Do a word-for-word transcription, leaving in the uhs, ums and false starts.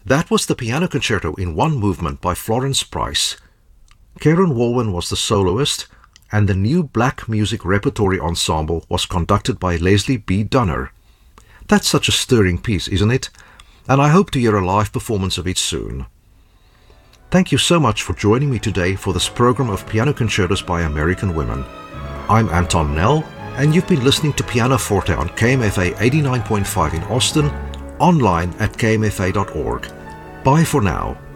That was the Piano Concerto in One Movement by Florence Price. Karen Walwyn was the soloist, and the new Black Music Repertory Ensemble was conducted by Leslie B. Dunner. That's such a stirring piece, isn't it? And I hope to hear a live performance of it soon. Thank you so much for joining me today for this program of Piano Concertos by American Women. I'm Anton Nell, and you've been listening to Piano Forte on K M F A eighty-nine point five in Austin, online at k m f a dot org. Bye for now.